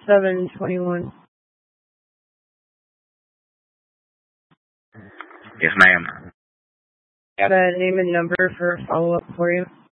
721. Yes, ma'am. Got a name and number for a follow-up for you?